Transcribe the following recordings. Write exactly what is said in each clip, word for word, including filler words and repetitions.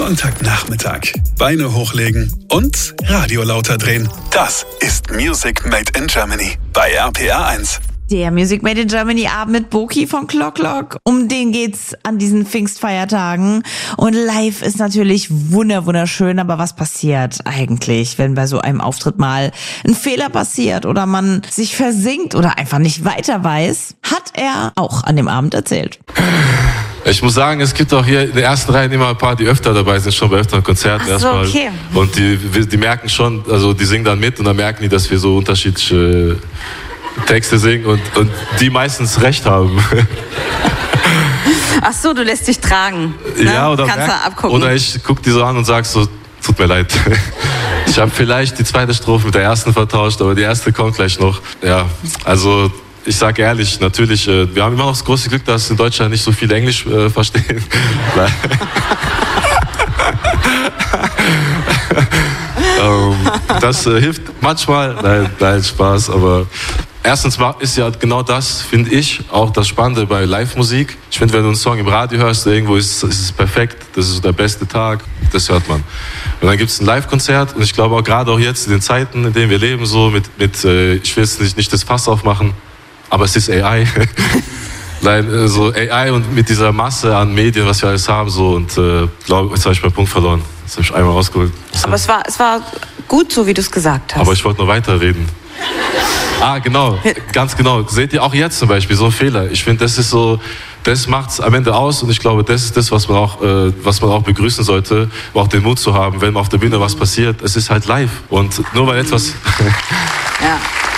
Sonntagnachmittag. Beine hochlegen und Radio lauter drehen. Das ist Music Made in Germany bei R P R eins. Der Music Made in Germany Abend mit Boki von Clock Clock. Um den geht's an diesen Pfingstfeiertagen. Und live ist natürlich wunder wunderschön, aber was passiert eigentlich, wenn bei so einem Auftritt mal ein Fehler passiert oder man sich versinkt oder einfach nicht weiter weiß, hat er auch an dem Abend erzählt. Ich muss sagen, es gibt auch hier in den ersten Reihen immer ein paar, die öfter dabei sind, schon bei öfteren Konzerten Ach so, erstmal. okay. Und die, die merken schon, also die singen dann mit und dann merken die, dass wir so unterschiedliche Texte singen und, und die meistens recht haben. Ach so, du lässt dich tragen. Ne? Ja, oder, Kannst merk, du abgucken. oder ich guck die so an und sag so, tut mir leid. Ich habe vielleicht die zweite Strophe mit der ersten vertauscht, aber die erste kommt gleich noch. Ja, also ich sag ehrlich, natürlich, äh, wir haben immer noch das große Glück, dass in Deutschland nicht so viel Englisch äh, verstehen. ähm, das äh, hilft manchmal. Nein, nein, Spaß, aber erstens ist ja genau das, finde ich, auch das Spannende bei Live-Musik. Ich finde, wenn du einen Song im Radio hörst, irgendwo ist, ist es perfekt, das ist der beste Tag, das hört man. Und dann gibt es ein Live-Konzert und ich glaube auch gerade auch jetzt in den Zeiten, in denen wir leben, so mit, mit äh, ich will jetzt nicht, nicht das Fass aufmachen, aber es ist A I. Nein, so A I und mit dieser Masse an Medien, was wir alles haben, so und äh, glaube, jetzt habe ich meinen Punkt verloren. Das habe ich einmal rausgeholt. Aber es war, es war gut, so wie du es gesagt hast. Aber ich wollte noch weiterreden. Ah, genau, ganz genau. Seht ihr auch jetzt zum Beispiel so Fehler? Ich finde, das ist so, das macht's am Ende aus und ich glaube, das ist das, was man auch, äh, was man auch begrüßen sollte, auch den Mut zu haben, wenn auf der Bühne was passiert. Es ist halt live und nur weil etwas. Ja.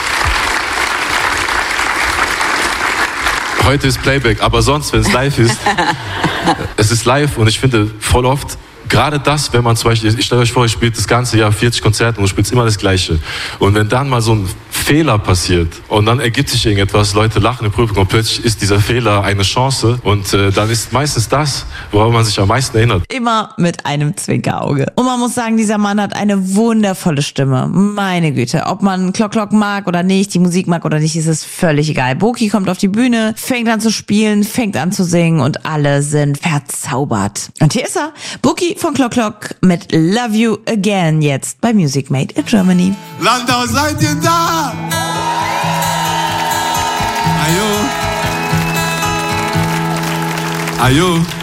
Heute ist Playback, aber sonst, wenn es live ist, es ist live und ich finde voll oft, gerade das, wenn man zum Beispiel, ich stelle euch vor, ich spiele das ganze Jahr vierzig Konzerte und du spielst immer das Gleiche. Und wenn dann mal so ein Fehler passiert und dann ergibt sich irgendetwas, Leute lachen im Publikum und plötzlich ist dieser Fehler eine Chance und äh, dann ist meistens das, woran man sich am meisten erinnert. Immer mit einem Zwinkerauge. Und man muss sagen, dieser Mann hat eine wundervolle Stimme. Meine Güte, ob man Clock Clock mag oder nicht, die Musik mag oder nicht, ist es völlig egal. Boki kommt auf die Bühne, fängt an zu spielen, fängt an zu singen und alle sind verzaubert. Und hier ist er, Boki von Clock Clock mit Love You Again, jetzt bei Music Made in Germany. Landau, seid ihr da? Ayo. Ayo.